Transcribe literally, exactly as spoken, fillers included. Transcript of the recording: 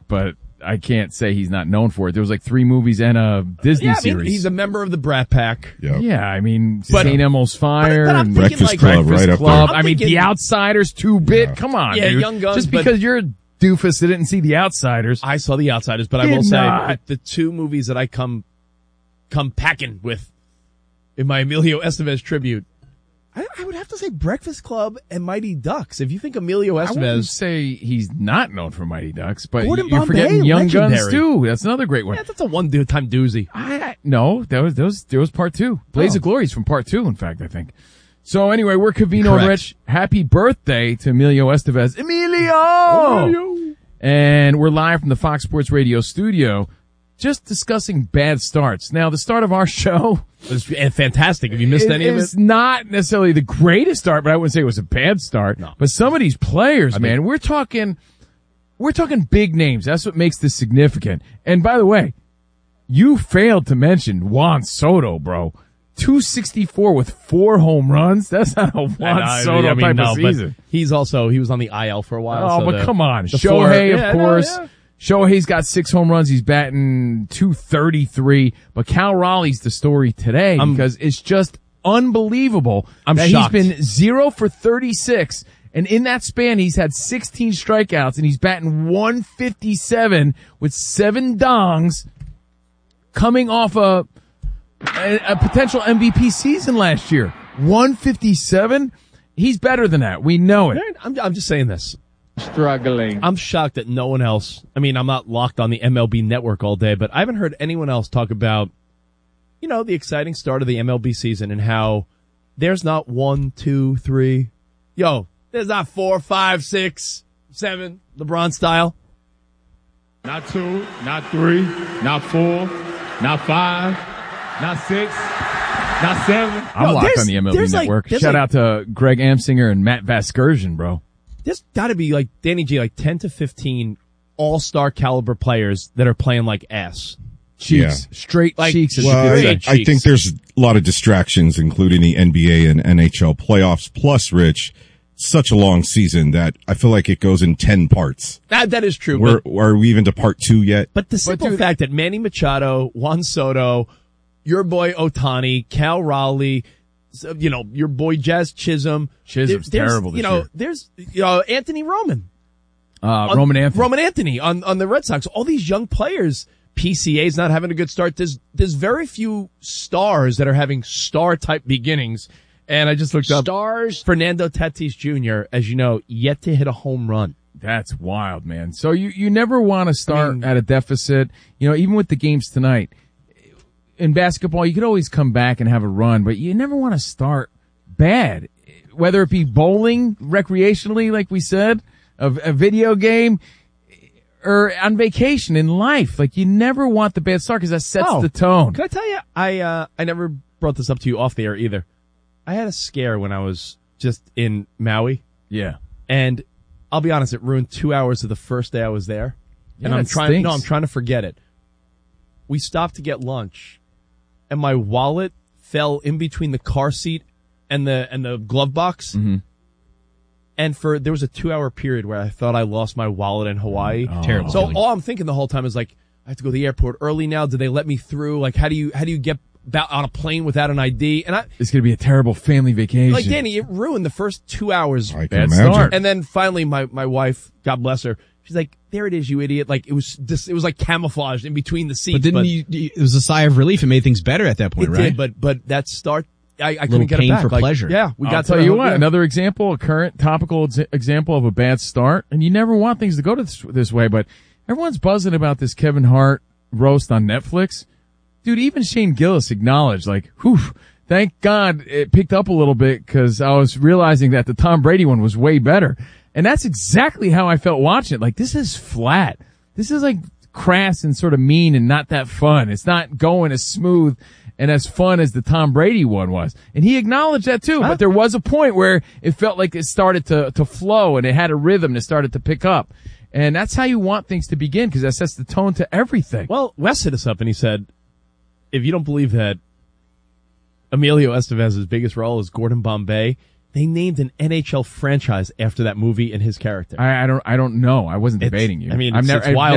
but I can't say he's not known for it. There was like three movies and a Disney yeah, I mean, series. he's a member of the Brat Pack. Yep. Yeah, I mean, But- Saint Elmo's Fire but I'm and thinking, Breakfast like, Club, Breakfast right up Club. there. I mean, thinking- The Outsiders, two bit. Yeah. Come on, Yeah, dude. Young Guns, Just but- because you're a doofus that didn't see The Outsiders. I saw The Outsiders, but I Did will say not. the two movies that I come come packing with in my Emilio Estevez tribute, I, I would have to say Breakfast Club and Mighty Ducks. If you think Emilio I wouldn't Estevez, say he's not known for Mighty Ducks, but Gordon you're Bombay, forgetting Young Guns legendary. too. That's another great one. yeah, that's a one-time doozy. I, I no, that was that was there was part two. Blaze Oh. of Glory is from part two, in fact, I think. So anyway, we're Covino Correct. Rich. Happy birthday to Emilio Estevez. Emilio! And we're live from the Fox Sports Radio studio, just discussing bad starts. Now, the start of our show It's fantastic. Have you missed it any of is it? not necessarily the greatest start, but I wouldn't say it was a bad start. No. But some of these players, I mean- man, we're talking, we're talking big names. That's what makes this significant. And by the way, you failed to mention Juan Soto, bro. two sixty-four with four home runs. That's not a Juan I- Soto I mean, type no, of but season. He's also, he was on the I L for a while. Oh, so but the- come on. the four- Shohei, of yeah, no, course. yeah. Shohei's got six home runs. He's batting two thirty-three. But Cal Raleigh's the story today I'm- because it's just unbelievable I'm that shocked. he's been zero for thirty-six. And in that span, he's had sixteen strikeouts and he's batting one fifty-seven with seven dongs coming off a, a, a potential M V P season last year. one fifty-seven? He's better than that. We know it. I'm, I'm just saying this. Struggling. I'm shocked that no one else, I mean, I'm not locked on the M L B network all day, but I haven't heard anyone else talk about, you know, the exciting start of the M L B season and how there's not one, two, three. Yo, there's not four, five, six, seven, LeBron style. Not two, not three, not four, not five, not six, not seven. I'm Yo, locked there's- on the M L B there's like- network. there's Shout like- out to Greg Amsinger and Matt Vasgersian, bro. There's gotta be like, Danny G, like ten to fifteen all-star caliber players that are playing like ass. Cheeks. Yeah. Straight Like, cheeks. As Well, you I, could say. Great I cheeks. think there's a lot of distractions, including the N B A and N H L playoffs. Plus, Rich, such a long season that I feel like it goes in ten parts. That, that is true. We're, but, are we even to part two yet? but the simple dude- fact that Manny Machado, Juan Soto, your boy Otani, Cal Raleigh, so, you know, your boy Jazz Chisholm. Chisholm's there- there's, terrible this You know, year. there's, you know, Anthony Roman. Uh, on- Roman Anthony. Roman Anthony on, on the Red Sox. All these young players. P C A's not having a good start. There's, there's very few stars that are having star type beginnings. And I just looked up Stars. Fernando Tatis Junior, as you know, yet to hit a home run. That's wild, man. So you, you never want to start I mean- at a deficit. You know, even with the games tonight. In basketball, you could always come back and have a run, but you never want to start bad. Whether it be bowling, recreationally, like we said, a, a video game, or on vacation in life. Like, you never want the bad start because that sets Oh. the tone. Can I tell you, I, uh, I never brought this up to you off the air either. I had a scare when I was just in Maui, Yeah. and I'll be honest, it ruined two hours of the first day I was there. Yeah, and I'm that trying, stinks. no, I'm trying to forget it. We stopped to get lunch, and my wallet fell in between the car seat and the, and the glove box. Mhm. And for, there was a two hour period where I thought I lost my wallet in Hawaii. Oh. Terrible So feeling. all I'm thinking the whole time is like, I have to go to the airport early now. Do they let me through? Like, how do you, how do you get ba- on a plane without an I D? And I, It's going to be a terrible family vacation. like, Danny, it ruined the first two hours. I can Bad imagine. start. And then finally my, my wife, God bless her, she's like, there it is, you idiot. Like, it was this, it was like camouflaged in between the seats. But didn't you, you, it was a sigh of relief. It made things better at that point, It right? did, but, but that start, I, I couldn't Little get it pain back. for Like, pleasure. Yeah, we I'll got to tell the you home- what, yeah. another example, a current topical ex- example of a bad start, and you never want things to go to this, this way, but everyone's buzzing about this Kevin Hart roast on Netflix. Dude, even Shane Gillis acknowledged, like, whew, thank God it picked up a little bit because I was realizing that the Tom Brady one was way better. And that's exactly how I felt watching it. Like, this is flat. This is like crass and sort of mean and not that fun. It's not going as smooth and as fun as the Tom Brady one was. And he acknowledged that too. But there was a point where it felt like it started to, to flow and it had a rhythm that started to pick up. And that's how you want things to begin because that sets the tone to everything. Well, Wes hit us up and he said, if you don't believe that Emilio Estevez's biggest role is Gordon Bombay, they named an N H L franchise after that movie and his character. I, I don't, I don't know. I wasn't It's- debating you. I mean, I've it's- never, it's I've wild.